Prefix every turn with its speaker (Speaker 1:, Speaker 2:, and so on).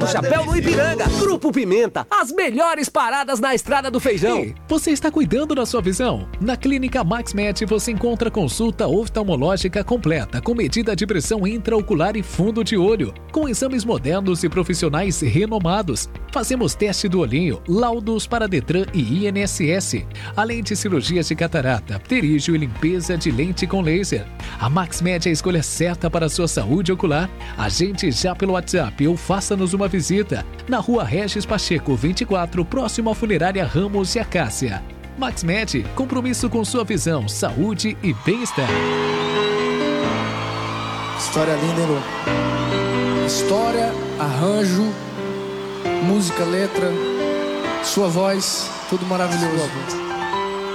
Speaker 1: Chapéu no Ipiranga. Grupo Pimenta, as melhores paradas na Estrada do Feijão.
Speaker 2: Ei, você está cuidando da sua visão? Na Clínica MaxMed você encontra consulta oftalmológica completa com medida de pressão intraocular e fundo de olho, com exames modernos e profissionais renomados. Fazemos teste do olhinho, laudos para Detran e INSS, além de cirurgias de catarata, pterígio e limpeza de lente com laser. A MaxMed é a escolha certa para a sua saúde ocular. Agende já pelo WhatsApp ou faça-nos uma visita na Rua Regis Pacheco 24, próximo à Funerária Ramos e Acácia. MaxMed, compromisso com sua visão, saúde e bem-estar.
Speaker 3: História linda, hein, Lu? História, arranjo, música, letra, sua voz, tudo maravilhoso.